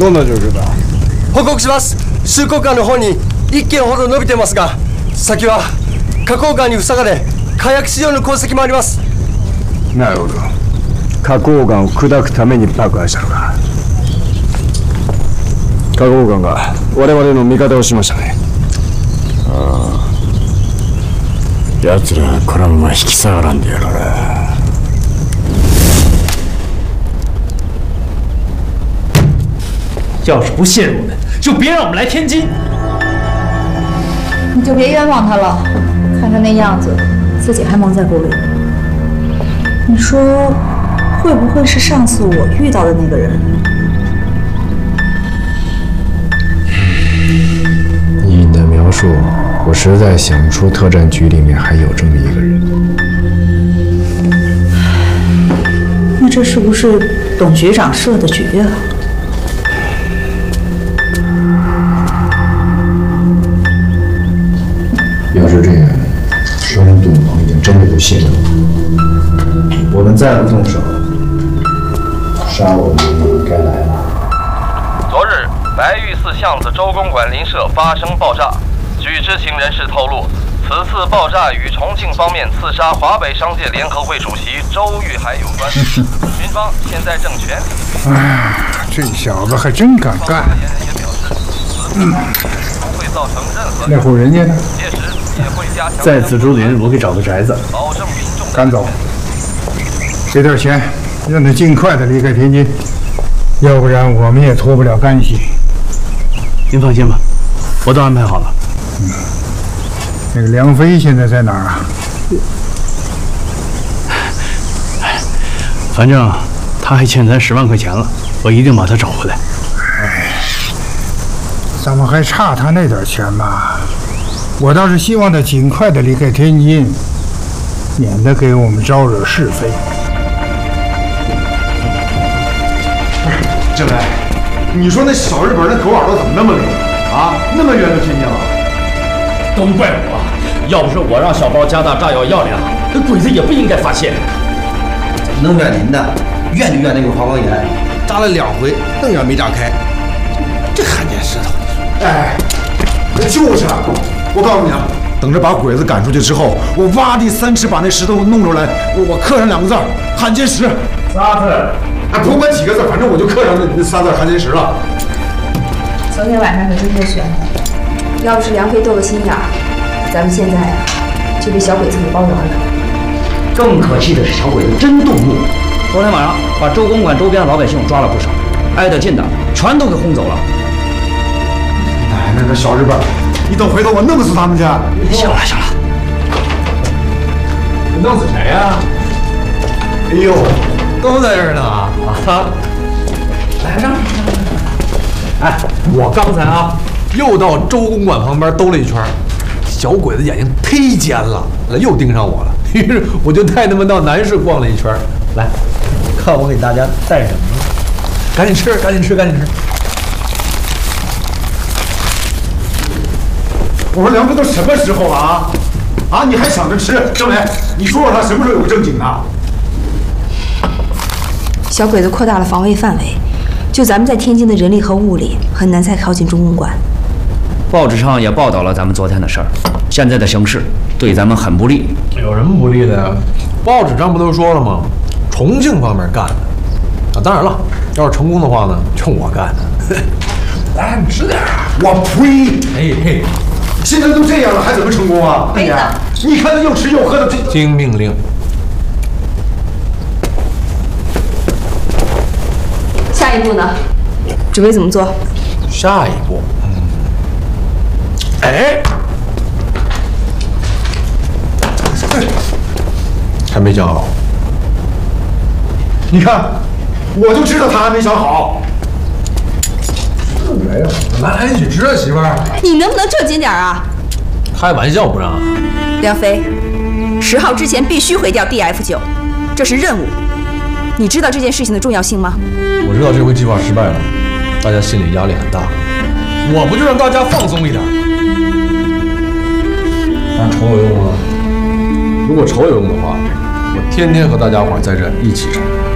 どんな状況だ。 報告します。周口間の方に1軒ほど伸びてますが、先は花崗岩に塞がれ火薬使用の痕跡もあります。 なるほど。花崗岩を砕くために爆破したのか。花崗岩が我々の味方をしましたね。ああ、奴らこのまま引き下がらんでやろうな。 要是不信任我们，就别让我们来天津。 你就别冤枉他了，看他那样子，自己还蒙在鼓里。你说，会不会是上次我遇到的那个人？ 以你的描述，我实在想不出特战局里面还有这么一个人。 那这是不是董局长设的局啊？ 要是这样，说明董鹏已经真的不信任我。我们再不动手，杀我们也该来了。 昨日，白玉寺巷子周公馆邻舍发生爆炸。据知情人士透露，此次爆炸与重庆方面刺杀华北商界联合会主席周玉海有关。军方现在正全力。 哎，这小子还真敢干。 不会造成任何。 那户人家呢？ 届时也会加强。 在紫竹林，我给找个宅子， 保证民众。 赶走。给点钱，让他尽快的离开天津，要不然我们也脱不了干系。 您放心吧，我都安排好了。 那个梁飞现在在哪儿啊？ 反正他还欠咱10万块钱了，我一定把他找回来。 哎，咱们还差他那点钱吗？我倒是希望他尽快的离开天津，免得给我们招惹是非。 郑来，你说那小日本那狗耳朵怎么那么灵啊？那么远就听见了？ 都怪我，要不是我让小包加大炸药药量，那鬼子也不应该发现。 怎么能怨您呢？怨就怨那个花岗岩，炸了2回，愣也没炸开。这焊尖石头， 哎，就是，我告诉你啊，等着把鬼子赶出去之后，我挖地3尺把那石头弄出来，我刻上2个字“焊尖石”。 仨字。 哎，不管几个字，反正我就刻上那3字“焊尖石”了。 昨天晚上可真够悬的，要不是梁飞斗个心眼儿，咱们现在啊就被小鬼子给包圆了。 更可气的是，小鬼子真动怒。昨天晚上把周公馆周边的老百姓抓了不少，挨得近的全都给轰走了。 哎，那个小日本，你等回头我弄死他们去！ 行了行了， 你弄死谁呀？ 哎呦， 都在这儿呢啊！来让。哎，我刚才啊，又到周公馆旁边兜了一圈，小鬼子眼睛忒尖了，又盯上我了。于是我就带他们到南市逛了一圈。来，看我给大家带什么？赶紧吃，赶紧吃，赶紧吃！ 我说梁飞都什么时候了啊？啊，你还想着吃？郑雷，你说说他什么时候有个正经的？ 小鬼子扩大了防卫范围，就咱们在天津的人力和物力很难再靠近中公馆。 报纸上也报道了咱们昨天的事儿，现在的形势对咱们很不利。 有什么不利的呀？报纸上不都说了吗？重庆方面干的啊！当然了，要是成功的话呢，就我干的。来，你吃点啊！ 我呸！ 哎嘿， 现在都这样了，还怎么成功啊？ 没呢。 你看他又吃又喝的，这听命令。 下一步呢？准备怎么做？ 下一步，哎，还没想好。 你看，我就知道他还没想好。 没有，来一起吃啊，媳妇儿。 你能不能正经点啊？ 开玩笑不让啊。 梁飞，10号之前必须毁掉 DF9，这是任务。你知道这件事情的重要性吗？ 我知道这回计划失败了，大家心理压力很大。我不就让大家放松一点？但仇有用吗？如果仇有用的话，我天天和大家伙在这一起仇。